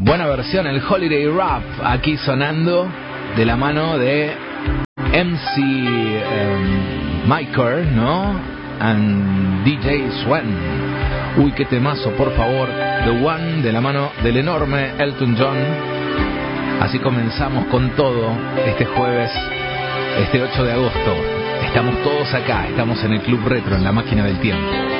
Buena versión, el Holiday Rap, aquí sonando de la mano de MC Miker, ¿no? And DJ Swan. Uy, qué temazo, por favor. The One, de la mano del enorme Elton John. Así comenzamos con todo este jueves, este 8 de agosto. Estamos todos acá, estamos en el Club Retro, en la máquina del tiempo.